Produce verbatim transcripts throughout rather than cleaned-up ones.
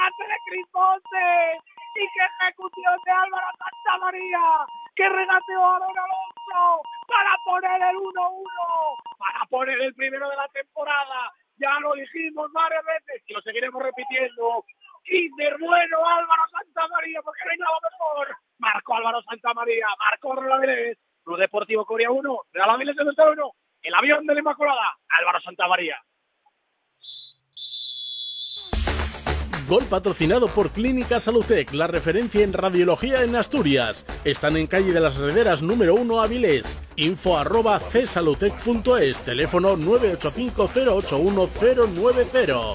remate de Cris Montes. Y qué ejecución de Álvaro Santamaría, que regateó a Aaron Alonso para poner el uno uno, para poner el primero de la temporada. Ya lo dijimos varias veces y lo seguiremos repitiendo. Kinder bueno Álvaro Santamaría, porque no hay nada mejor. Marcó Álvaro Santamaría, marcó Real Avilés, Club Deportivo Coria uno, Real Avilés de uno, el avión de la Inmaculada, Álvaro Santamaría. Gol patrocinado por Clínica Salutec, la referencia en radiología en Asturias. Están en calle de las Rederas número uno, Avilés. Info arroba csalutec punto es, teléfono nueve ocho cinco cero ocho uno cero nueve cero.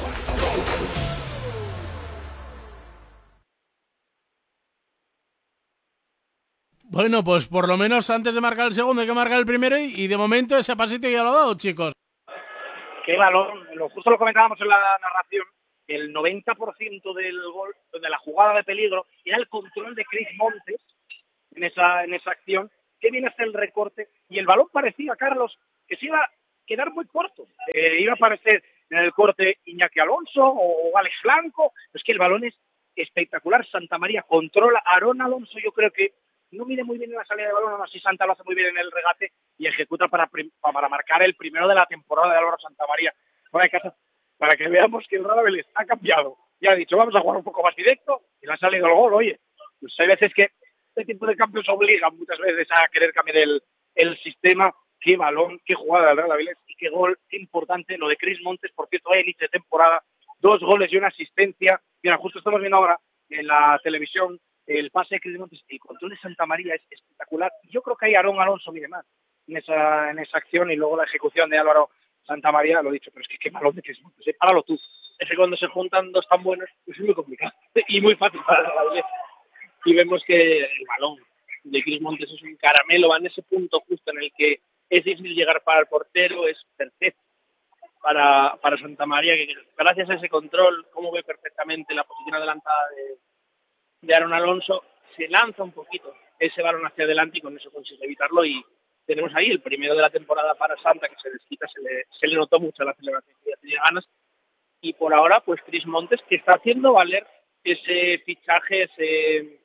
Bueno, pues por lo menos antes de marcar el segundo hay que marcar el primero y, y de momento ese pasito ya lo ha dado, chicos. Qué balón, lo, justo lo comentábamos en la narración. El noventa por ciento del gol, de la jugada de peligro, era el control de Cris Montes en esa, en esa acción, que viene hasta el recorte, y el balón parecía, Carlos, que se iba a quedar muy corto. Eh, iba a aparecer en el corte Iñaki Alonso o Alex Blanco. Es que el balón es espectacular. Santamaría controla. Aaron Alonso yo creo que no mide muy bien en la salida de balón, aún así Santa lo hace muy bien en el regate y ejecuta para, para marcar el primero de la temporada de Álvaro Santamaría. Fuera de casa, para que veamos que el Real Avilés ha cambiado y ha dicho vamos a jugar un poco más directo y le ha salido el gol. Oye, pues hay veces que este tipo de cambios obligan muchas veces a querer cambiar el, el sistema. Qué balón, qué jugada del Real Avilés y qué gol, qué importante lo de Cris Montes, por cierto, hay inicio de temporada, dos goles y una asistencia. Mira, justo estamos viendo ahora en la televisión el pase de Cris Montes, el control de Santamaría es espectacular. Yo creo que ahí Aaron Alonso mide más en esa, en esa acción y luego la ejecución de Álvaro Santamaría, lo he dicho, pero es que qué balón de Cris Montes, ¿eh? Páralo tú. Es que cuando se juntan dos tan buenos, pues es muy complicado y muy fácil para el Avilés. Y vemos que el balón de Cris Montes es un caramelo, va en ese punto justo en el que es difícil llegar para el portero, es perfecto para, para Santamaría, que gracias a ese control, como ve perfectamente la posición adelantada de, de Aaron Alonso, se lanza un poquito ese balón hacia adelante y con eso consigue evitarlo. Y tenemos ahí el primero de la temporada para Santa, que se desquita, se le, se le notó mucho la celebración, que ya tenía ganas. Y por ahora, pues Cris Montes, que está haciendo valer ese fichaje, ese,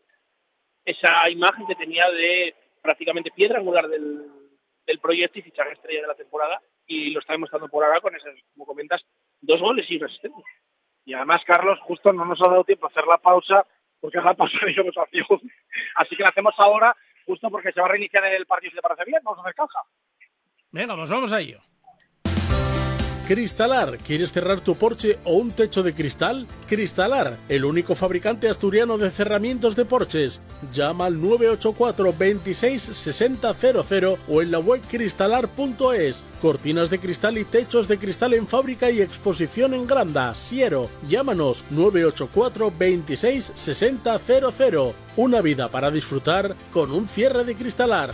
esa imagen que tenía de prácticamente piedra angular del, del proyecto y fichaje estrella de la temporada, y lo está demostrando por ahora con esas, como comentas, dos goles y una asistencia. Y además, Carlos, justo no nos ha dado tiempo a hacer la pausa, porque la pausa no hicimos acción. Así que la hacemos ahora, justo porque se va a reiniciar el partido, si te parece bien. Vamos a hacer caja. Venga, pues vamos a ello. Cristalar, ¿quieres cerrar tu porche o un techo de cristal? Cristalar, el único fabricante asturiano de cerramientos de porches. Llama al nueve ocho cuatro, veintiséis, sesenta cero cero o en la web cristalar punto es. Cortinas de cristal y techos de cristal en fábrica y exposición en Granda, Siero. Llámanos nueve ocho cuatro, veintiséis, sesenta cero cero. Una vida para disfrutar con un cierre de Cristalar.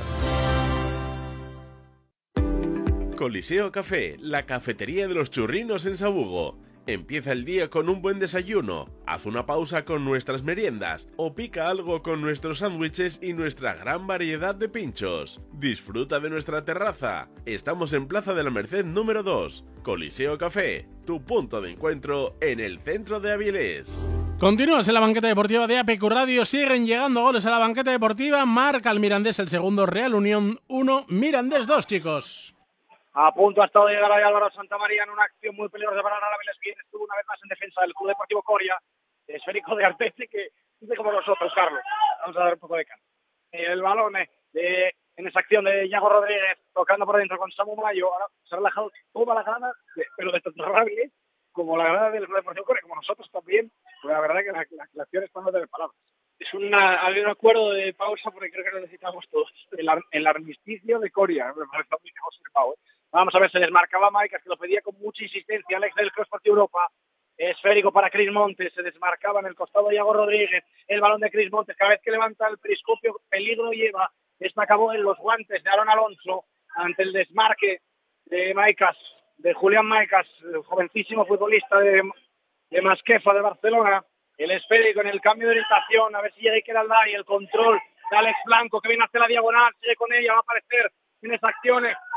Coliseo Café, la cafetería de los churrinos en Sabugo. Empieza el día con un buen desayuno, haz una pausa con nuestras meriendas o pica algo con nuestros sándwiches y nuestra gran variedad de pinchos. Disfruta de nuestra terraza. Estamos en Plaza de la Merced número dos. Coliseo Café, tu punto de encuentro en el centro de Avilés. Continúas en la banqueta deportiva de A P Q Radio. Siguen llegando goles a la banqueta deportiva. Marca el Mirandés el segundo, Real Unión uno, Mirandés dos, chicos. A punto ha estado de llegar ahí Álvaro Santamaría en una acción muy peligrosa para el Avilés, que estuvo una vez más en defensa del Club Deportivo Coria, esférico de Artese, que dice como nosotros, Carlos. Vamos a dar un poco de calma. El balón eh, de, en esa acción de Iago Rodríguez, tocando por dentro con Samu Mayo. Ahora se ha relajado toda la grada, de, pero de tanto el Avilés como la grada del Club Deportivo Coria, como nosotros también. Pues la verdad que la, la, la acción está no de palabras. Es una, había un acuerdo de pausa porque creo que lo necesitamos todos. El, el armisticio de Coria, me parece muy observado, ¿eh? Vamos a ver, se desmarcaba Maicas, que lo pedía con mucha insistencia. Alex del Cross Sport Europa. Esférico para Cris Montes. Se desmarcaba en el costado de Iago Rodríguez. El balón de Cris Montes. Cada vez que levanta el periscopio, peligro lleva. Esta acabó en los guantes de Aaron Alonso ante el desmarque de Maicas, de Julián Maicas, el jovencísimo futbolista de, de Masquefa, de Barcelona. El esférico en el cambio de orientación. A ver si llega Iker Aldai. El control de Alex Blanco, que viene hacia la diagonal. Sigue con ella. Va a aparecer en esas acciones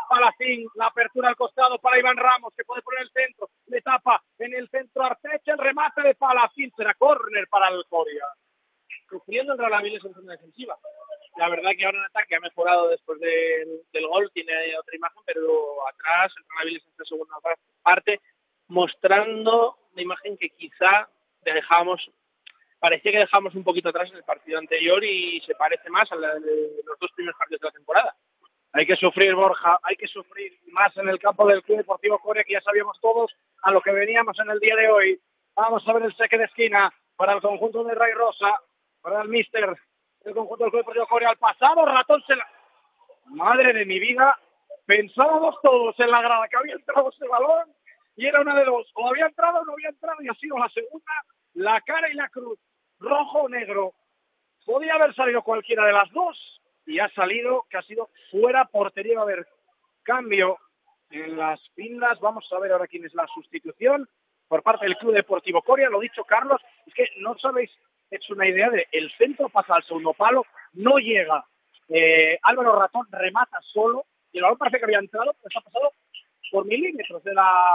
Palacín, la apertura al costado para Iván Ramos, que puede poner el centro, le tapa en el centro Arteche, el remate de Palacín, será córner para el Coria. Sufriendo el Real Avilés en zona defensiva. La verdad que ahora en ataque ha mejorado después del, del gol, tiene otra imagen, pero atrás el Real Avilés en esta segunda parte, mostrando una imagen que quizá dejamos, parecía que dejamos un poquito atrás en el partido anterior y se parece más a la de los dos primeros partidos de la temporada. Hay que sufrir, Borja, hay que sufrir más en el campo del Club Deportivo Coria, que ya sabíamos todos a lo que veníamos en el día de hoy. Vamos a ver el saque de esquina para el conjunto de Ray Rosa, para el míster del conjunto del Club Deportivo Coria. Al pasado, Ratón se la... Madre de mi vida, pensábamos todos en la grada que había entrado ese balón y era una de dos. O había entrado o no había entrado y ha sido la segunda, la cara y la cruz, rojo o negro. Podía haber salido cualquiera de las dos y ha salido que ha sido fuera portería. Va a haber cambio en las filas. Vamos a ver ahora quién es la sustitución por parte del Club Deportivo Coria. Lo dicho, Carlos, es que no sabéis, es una idea de el centro pasa al segundo palo, no llega. Eh, Álvaro Ratón remata solo y el balón parece que había entrado, pero está pasado por milímetros de la